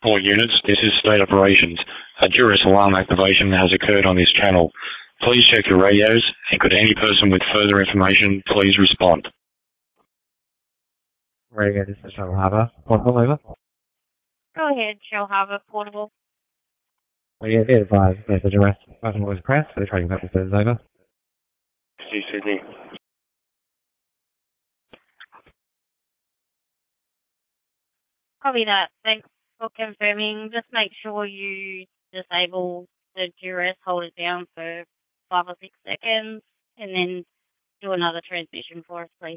All units, this is State Operations. A duress alarm activation has occurred on this channel. Please check your radios, and could any person with further information please respond. Radio, this is Shell Harbour. Portable, over. Go ahead, Shell Harbour, portable. Radio, be advised that the duress button was pressed for the trading purposes, over. See Sydney. Copy that. Thanks for confirming. Just make sure you disable the duress, hold it down for 5 or 6 seconds, and then do another transmission for us, please.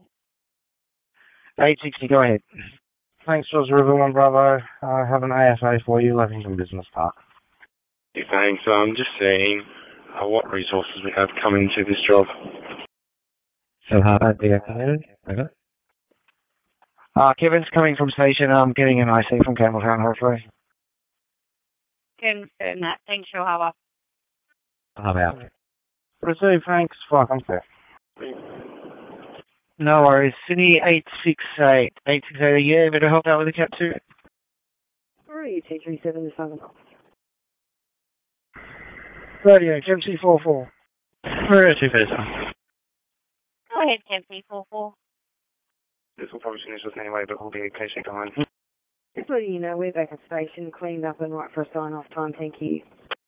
860, go ahead. Thanks, Jaws River 1 Bravo. I have an AFA for you, Levington Business Park. Yeah, thanks. I'm just seeing what resources we have coming to this job. Shell Harbour, deactivated, over. Kevin's coming from station. I'm getting an IC from Campbelltown, hopefully. Confirm that. Thanks, Shell Harbour. I'm out. Receive, thanks. Fuck, I'm clear. No worries. Sydney 868. 868, yeah, better help out with the Cat 2. 3T37 Radio, MC44. Radio 2 First. Go ahead, MC44. This will probably finish us anyway, but we'll be in case you come in. Just letting you know, we're back at station, cleaned up and right for a sign-off time, thank you.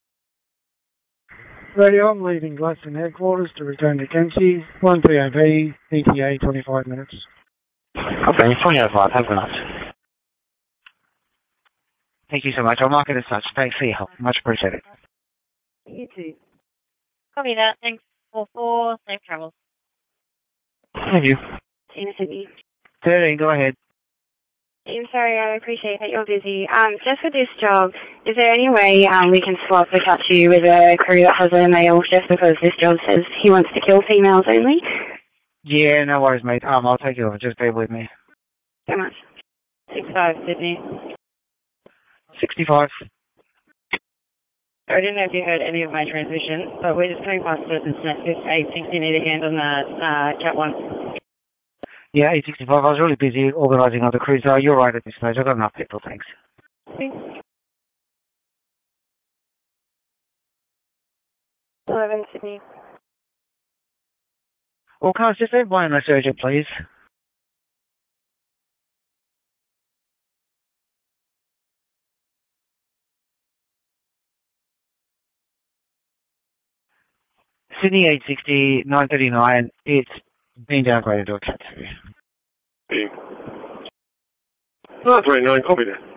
Radio, I'm leaving Gladstone headquarters to return to Kempsey. 1 POV, ETA 25 minutes. Okay, 2005, have a nice. Thank you so much. I'll mark it as such. Thanks for your help. Much appreciated. You too. Copy that. Thanks, 44. Safe travels. Thank you. Tina Sydney. 13, go ahead. I'm sorry, I appreciate that you're busy. Just for this job, is there any way we can swap the Cat 2 with a crew that has a male, just because this job says he wants to kill females only? Yeah, no worries, mate. I'll take it over. Just bear with me. So much. 65, Sydney. 65. I don't know if you heard any of my transmission, but we're just coming past Certain Smith, 860 need a hand on the Cat 1. Yeah, 865. I was really busy organising other crews. You're right at this stage. I've got enough people, thanks. Thanks. 11, Sydney. Well, cars, just leave one less urgent, please. Sydney 860, 939. It's been downgraded to a Cat 2. 939, copy that.